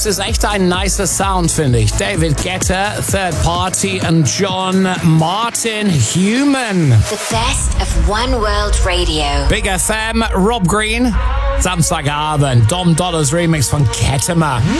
ist echt ein nicer Sound, finde ich. David Guetta, Third Party und John Martin Human. The best of One World Radio. Big FM, Rob Green. Samstagabend, Dom Dollars Remix von Ketema.